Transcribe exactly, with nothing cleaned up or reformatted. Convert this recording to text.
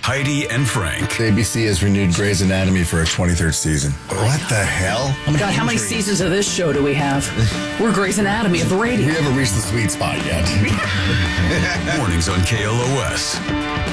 Heidi and Frank. A B C has renewed Grey's Anatomy for a twenty-third season. What the hell? Oh my God, how many seasons of this show do we have? We're Grey's Anatomy of the radio. We haven't reached the sweet spot yet. Mornings on K L O S.